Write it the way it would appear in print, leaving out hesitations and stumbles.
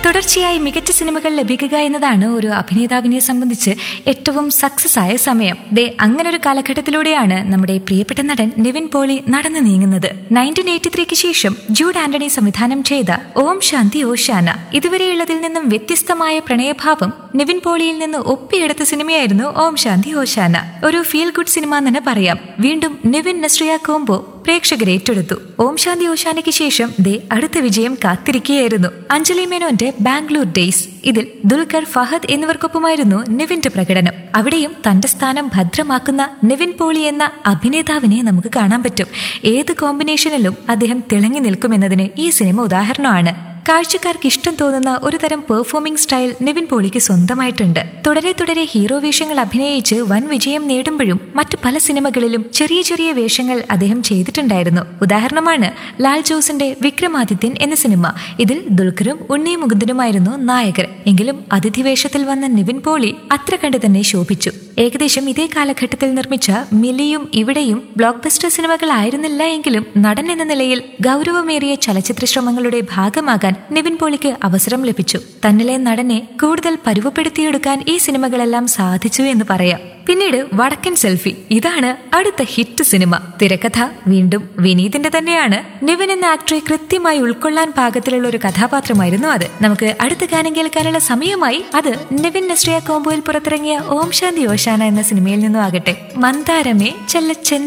തുടർച്ചയായി മികച്ച സിനിമകൾ ലഭിക്കുക എന്നതാണ് ഒരു അഭിനേതാവിനെ സംബന്ധിച്ച് ഏറ്റവും സക്സസ് ആയ സമയം. അങ്ങനൊരു കാലഘട്ടത്തിലൂടെയാണ് നമ്മുടെ പ്രിയപ്പെട്ട നടൻ നിവിൻ പോളി നടന്നു നീങ്ങുന്നത്. 1983 ശേഷം ജൂഡ് ആന്റണി സംവിധാനം ചെയ്ത ഓം ശാന്തി ഓശാന ഇതുവരെയുള്ളതിൽ നിന്നും വ്യത്യസ്തമായ പ്രണയഭാവം നിവിൻ പോളിയിൽ നിന്ന് ഒപ്പിയെടുത്ത സിനിമയായിരുന്നു ഓം ശാന്തി ഓശാന. ഒരു ഫീൽ ഗുഡ് സിനിമ എന്ന് തന്നെ പറയാം. വീണ്ടും നിവിൻ നസ്രിയ കോംബോ പ്രേക്ഷകരെ ഏറ്റെടുത്തു. ഓം ശാന്തി ഓശാനയ്ക്ക് ശേഷം അടുത്ത വിജയം കാത്തിരിക്കുകയായിരുന്നു അഞ്ജലി മേനോന്റെ ബാംഗ്ലൂർ ഡേയ്സ്. ഇതിൽ ദുൽഖർ, ഫഹദ് എന്നിവർക്കൊപ്പമായിരുന്നു നിവിന്റെ പ്രകടനം. അവിടെയും തന്റെ സ്ഥാനം ഭദ്രമാക്കുന്ന നിവിൻ പോളി എന്ന അഭിനേതാവിനെ നമുക്ക് കാണാൻ പറ്റും. ഏത് കോമ്പിനേഷനിലും അദ്ദേഹം തിളങ്ങി നിൽക്കുമെന്നതിന് ഈ സിനിമ ഉദാഹരണമാണ്. കാഴ്ചക്കാർക്ക് ഇഷ്ടം തോന്നുന്ന ഒരു തരം പെർഫോമിംഗ് സ്റ്റൈൽ നിവിൻ പോളിക്ക് സ്വന്തമായിട്ടുണ്ട്. തുടരെ തുടരെ ഹീറോ വേഷങ്ങൾ അഭിനയിച്ച് വൻ വിജയം നേടുമ്പോഴും മറ്റു പല സിനിമകളിലും ചെറിയ ചെറിയ വേഷങ്ങൾ അദ്ദേഹം ചെയ്തിട്ടുണ്ടായിരുന്നു. ഉദാഹരണമാണ് ലാൽ ജോസിന്റെ വിക്രമാദിത്യൻ എന്ന സിനിമ. ഇതിൽ ദുൽഖറും ഉണ്ണി മുകുന്ദനുമായിരുന്നു നായകർ. എങ്കിലും അതിഥി വേഷത്തിൽ വന്ന നിവിൻ പോളി അത്ര കണ്ട് തന്നെ ശോഭിച്ചു. ഏകദേശം ഇതേ കാലഘട്ടത്തിൽ നിർമ്മിച്ച മിലിയും ഇവിടെയും ബ്ലോക്ക് ബസ്റ്റർ സിനിമകളായിരുന്നില്ല എങ്കിലും നടൻ എന്ന നിലയിൽ ഗൗരവമേറിയ ചലച്ചിത്ര ശ്രമങ്ങളുടെ ഭാഗമാകാൻ നിവിൻ പോളിക്ക് അവസരം ലഭിച്ചു. തന്നിലെ നടനെ കൂടുതൽ പരുവപ്പെടുത്തിയെടുക്കാൻ ഈ സിനിമകളെല്ലാം സാധിച്ചു എന്ന് പറയാം. പിന്നീട് വടക്കൻ സെൽഫി, ഇതാണ് അടുത്ത ഹിറ്റ് സിനിമ. തിരക്കഥ വീണ്ടും വിനീതിന്റെ തന്നെയാണ്. നിവിൻ എന്ന ആക്ടറെ കൃത്യമായി ഉൾക്കൊള്ളാൻ പാകത്തിലുള്ള ഒരു കഥാപാത്രമായിരുന്നു അത്. നമുക്ക് അടുത്ത ഗാനം കേൾക്കാനുള്ള സമയമായി. അത് നിവിൻ നസ്രിയ കോംബോയിൽ പുറത്തിറങ്ങിയ ഓം ശാന്തി ഓശാന എന്ന സിനിമയിൽ നിന്നും ആകട്ടെ. മന്ദാരമേ ചെല്ലച്ചെന്ത